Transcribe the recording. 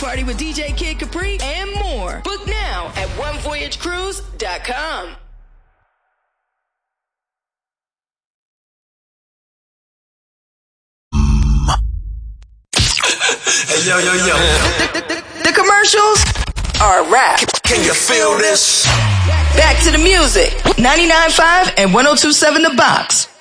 party with DJ Kid Capri and more. Book now at onevoyagecruise.com. Hey, yo. The commercials are a wrap. Can you feel this? Back to the music. 99.5 and 102.7 The Box.